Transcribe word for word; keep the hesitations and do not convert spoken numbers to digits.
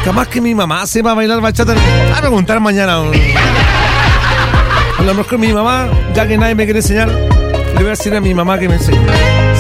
Capaz que mi mamá sepa bailar bachata. A preguntar mañana. A lo mejor mi mamá, ya que nadie me quiere enseñar, le voy a decir a mi mamá que me enseñe.